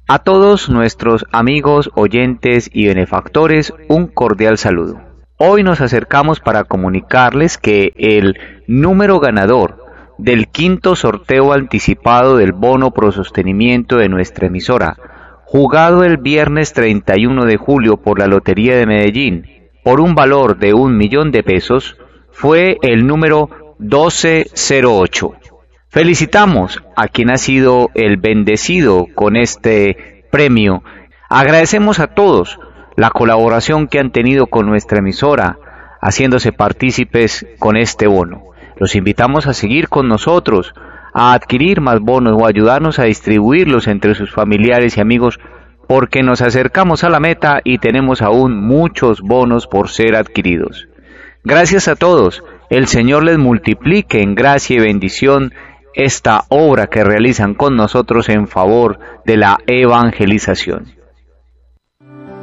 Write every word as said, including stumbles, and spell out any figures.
A todos nuestros amigos, oyentes y benefactores, un cordial saludo. Hoy nos acercamos para comunicarles que el número ganador del quinto sorteo anticipado del bono pro sostenimiento de nuestra emisora, jugado el viernes treinta y uno de julio por la Lotería de Medellín, por un valor de un millón de pesos, fue el número doce cero ocho. Felicitamos a quien ha sido el bendecido con este premio. Agradecemos a todos la colaboración que han tenido con nuestra emisora, haciéndose partícipes con este bono. Los invitamos a seguir con nosotros, a adquirir más bonos o ayudarnos a distribuirlos entre sus familiares y amigos, porque nos acercamos a la meta y tenemos aún muchos bonos por ser adquiridos. Gracias a todos, el Señor les multiplique en gracia y bendición esta obra que realizan con nosotros en favor de la evangelización.